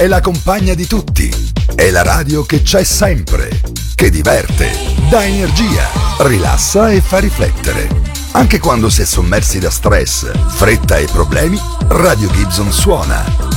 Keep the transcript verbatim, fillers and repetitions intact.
è la compagna di tutti. È la radio che c'è sempre, che diverte, dà energia, rilassa e fa riflettere. Anche quando si è sommersi da stress, fretta e problemi, Radio Gibson suona